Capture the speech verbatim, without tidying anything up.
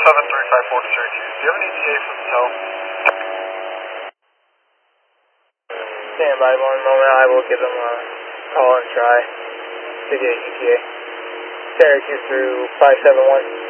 seven three five four to Syracuse. Do you have an E T A for the tow? Stand by one moment. I will give them a call and try to get E T A. Syracuse through five seven one.